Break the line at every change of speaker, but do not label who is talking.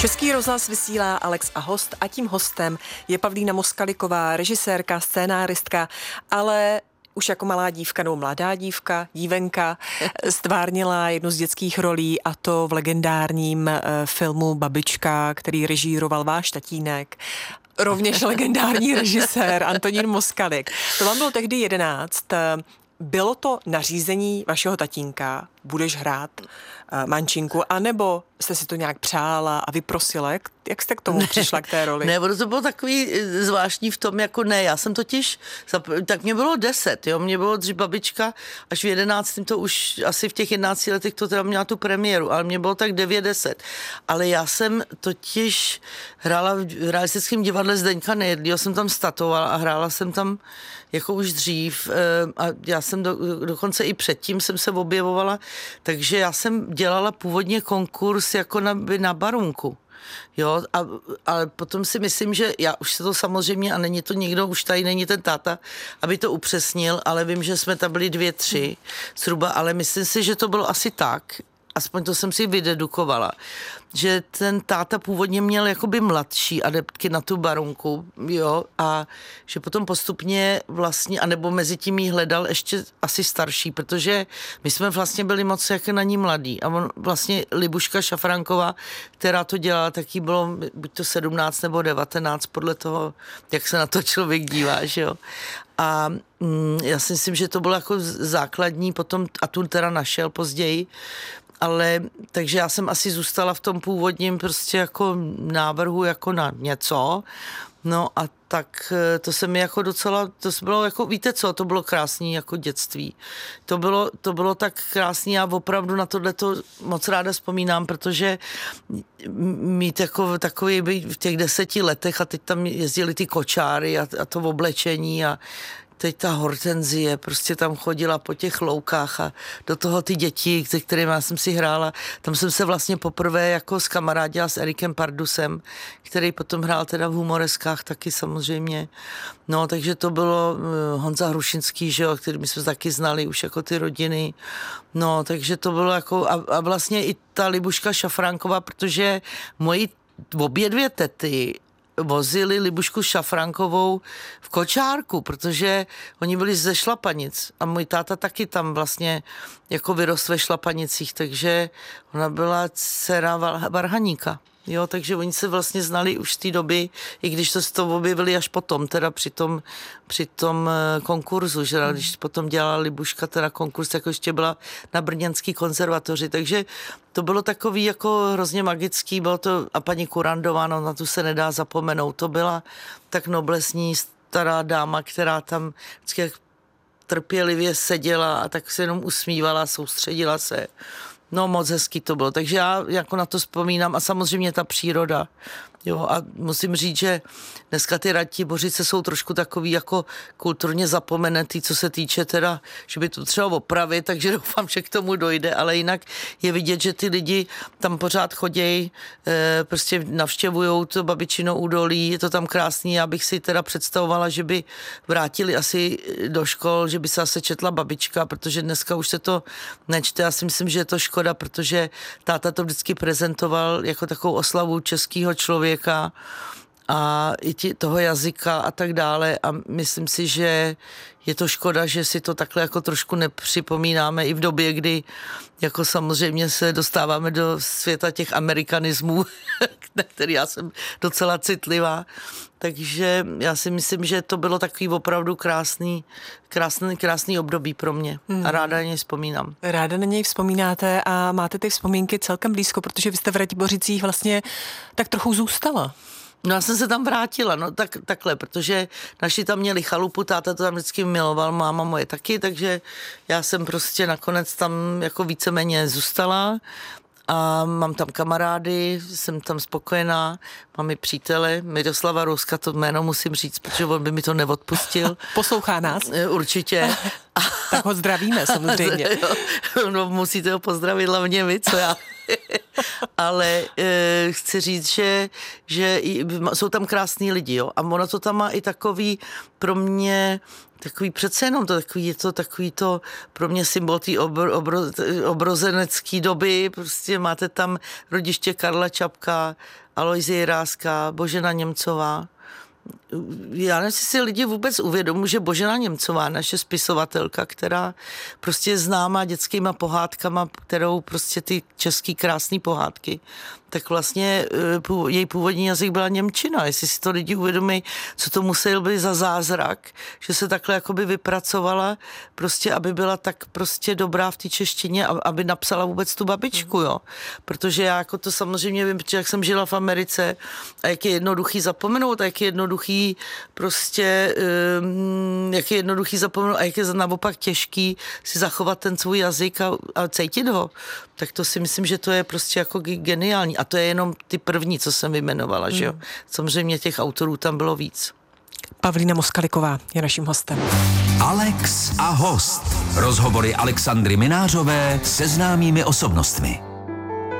Český rozhlas vysílá Alex a host a tím hostem je Pavlína Moskaliková, režisérka, scénáristka, ale už jako malá dívka nebo mladá dívka, dívenka, stvárnila jednu z dětských rolí a to v legendárním filmu Babička, který režíroval váš tatínek. Rovněž legendární režisér Antonín Moskalik. To vám bylo tehdy 11. Bylo to nařízení vašeho tatínka, budeš hrát mančinku, anebo jste si to nějak přála a vyprosila? Jak jste k tomu přišla, k té roli?
Ne, to bylo takový zvláštní v tom, jako ne, já jsem totiž, tak mě bylo 10, jo, mě bylo dřív Babička, až v 11. to už asi v těch 11 letech to teda měla tu premiéru, ale mě bylo tak 9-10. Ale já jsem totiž hrála v realistickém divadle Zdeňka Nejedlýho, jsem tam statovala a hrála jsem tam jako už dřív a já jsem dokonce i předtím jsem se objevovala, takže já jsem dělala původně konkurs jako na Barunku. Jo, ale potom si myslím, že já už se to samozřejmě, a není to nikdo, už tady není ten táta, aby to upřesnil, ale vím, že jsme tam byli 2-3 zhruba, ale myslím si, že to bylo asi tak, aspoň to jsem si vydedukovala, že ten táta původně měl jakoby mladší adeptky na tu Barunku, jo, a že potom postupně vlastně, anebo mezi tím jí hledal ještě asi starší, protože my jsme vlastně byli moc jako na ní mladí a on vlastně Libuška Šafránková, která to dělala, tak jí bylo buď to 17 nebo 19, podle toho, jak se na to člověk dívá, že jo. A já si myslím, že to bylo jako základní, potom a tu teda našel později, ale takže já jsem asi zůstala v tom původním prostě jako návrhu jako na něco, no a tak to se mi jako docela, to bylo jako, víte co, to bylo krásný jako dětství. To bylo tak krásný, já opravdu na tohleto moc ráda vzpomínám, protože mít jako takový v těch 10 letech a teď tam jezdili ty kočáry a to oblečení a teď ta Hortenzie prostě tam chodila po těch loukách a do toho ty děti, se kterými já jsem si hrála, tam jsem se vlastně poprvé jako skamarádila s Erikem Pardusem, který potom hrál teda v Humoreskách taky samozřejmě. No, takže to bylo Honza Hrušinský, že jo, který my jsme taky znali už jako ty rodiny. No, takže to bylo jako, a vlastně i ta Libuška Šafránková, protože moji obě dvě tety vozili Libušku Šafránkovou v kočárku, protože oni byli ze Šlapanic a můj táta taky tam vlastně jako vyrostl ve Šlapanicích, takže ona byla dcera Varhaníka. Jo, takže oni se vlastně znali už z té doby, i když to objevili až potom, teda při tom konkurzu, že když potom dělala Libuška teda konkurs, jako ještě byla na Brněnský konzervatoři, takže to bylo takový jako hrozně magický, bylo to, a paní Kurandová, no, na tu se nedá zapomenout, to byla tak noblesní stará dáma, která tam vždycky trpělivě seděla a tak se jenom usmívala, soustředila se. No, moc hezký to bylo, takže já jako na to vzpomínám a samozřejmě ta příroda, jo, a musím říct, že dneska ty Ratibořice jsou trošku takový jako kulturně zapomenutý, co se týče teda, že by to třeba opravit, takže doufám, že k tomu dojde, ale jinak je vidět, že ty lidi tam pořád chodějí, prostě navštěvujou to Babičino údolí, je to tam krásný, já bych si teda představovala, že by vrátili asi do škol, že by se zase četla Babička, protože dneska už se to nečte, já si myslím, že je to škoda, protože táta to vždycky prezentoval jako takovou oslavu českého člověka a i toho jazyka a tak dále a myslím si, že je to škoda, že si to takhle jako trošku nepřipomínáme i v době, kdy jako samozřejmě se dostáváme do světa těch amerikanismů, na který já jsem docela citlivá. Takže já si myslím, že to bylo takový opravdu krásný období pro mě a ráda na něj vzpomínám.
Ráda na něj vzpomínáte a máte ty vzpomínky celkem blízko, protože vy jste v Ratibořicích vlastně tak trochu zůstala.
No já jsem se tam vrátila, no takhle, protože naši tam měli chalupu, táta to tam vždycky miloval, máma moje taky, takže já jsem prostě nakonec tam jako víceméně zůstala a mám tam kamarády, jsem tam spokojená, mám i přítele, Miroslava Rouska, to jméno musím říct, protože on by mi to neodpustil.
Poslouchá nás?
Určitě.
Tak ho zdravíme samozřejmě.
No musíte ho pozdravit hlavně vy, co já. Ale chci říct, že jsou tam krásní lidi, jo. A ona to tam má i takový pro mě takový přece jenom to takový to pro mě symbol té obrozenecké doby. Prostě máte tam rodiště Karla Čapka, Alojzie Jiráska, Božena Němcová. Já nevím, jestli si lidi vůbec uvědomují, že Božena Němcová, naše spisovatelka, která prostě je známá dětskýma pohádkama, kterou prostě ty český krásný pohádky, tak vlastně její původní jazyk byla němčina. Jestli si to lidi uvědomí, co to musel být za zázrak, že se takhle jakoby vypracovala, prostě aby byla tak prostě dobrá v té češtině, aby napsala vůbec tu babičku, jo. Protože já jako to samozřejmě vím, jak jsem žila v Americe a jak je jednoduchý zapomenout a jak je jednoduchý prostě, jak je jednoduchý zapomenout a jak je naopak těžký si zachovat ten svůj jazyk a cítit ho, tak to si myslím, že to je prostě jako geniální. A to je jenom ty první, co jsem vyjmenovala, že jo. Samozřejmě těch autorů tam bylo víc.
Pavlína Moskaliková je naším hostem.
Alex a host. Rozhovory Alexandry Minářové se známými osobnostmi.